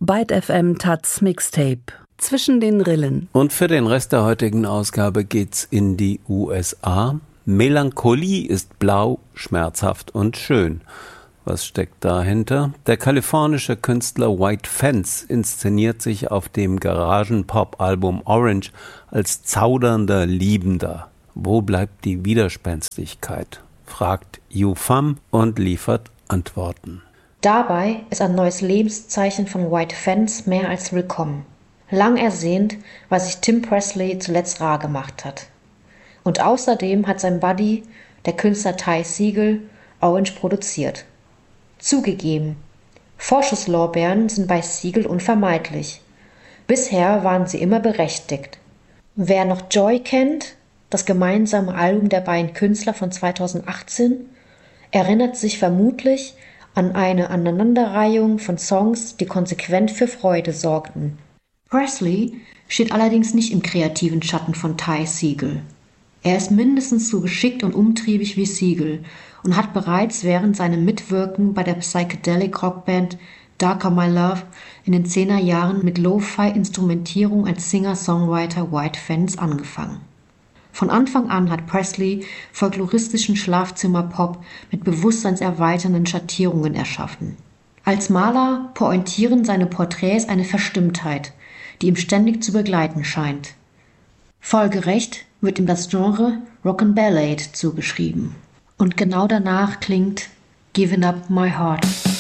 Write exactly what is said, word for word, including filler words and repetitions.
Byte F M Taz Mixtape. Zwischen den Rillen. Und für den Rest der heutigen Ausgabe geht's in die U S A. Melancholie ist blau, schmerzhaft und schön. Was steckt dahinter? Der kalifornische Künstler White Fence inszeniert sich auf dem Garagen-Pop-Album Orange als zaudernder Liebender. Wo bleibt die Widerspenstigkeit? Fragt You Femme und liefert Antworten. Dabei ist ein neues Lebenszeichen von White Fence mehr als willkommen. Lang ersehnt, weil sich Tim Presley zuletzt rar gemacht hat. Und außerdem hat sein Buddy, der Künstler Ty Segall, Orange produziert. Zugegeben, Vorschusslorbeeren sind bei Segall unvermeidlich. Bisher waren sie immer berechtigt. Wer noch Joy kennt, das gemeinsame Album der beiden Künstler von zweitausendachtzehn, erinnert sich vermutlich an eine Aneinanderreihung von Songs, die konsequent für Freude sorgten. Presley steht allerdings nicht im kreativen Schatten von Ty Segall. Er ist mindestens so geschickt und umtriebig wie Segall und hat bereits während seinem Mitwirken bei der Psychedelic-Rockband Darker My Love in den Zehnerjahren mit Lo-Fi-Instrumentierung als Singer-Songwriter White Fence angefangen. Von Anfang an hat Presley folkloristischen Schlafzimmer-Pop mit bewusstseinserweiternden Schattierungen erschaffen. Als Maler pointieren seine Porträts eine Verstimmtheit, die ihm ständig zu begleiten scheint. Folgerecht wird ihm das Genre Rock'n'Ballade zugeschrieben. Und genau danach klingt Giving Up My Heart.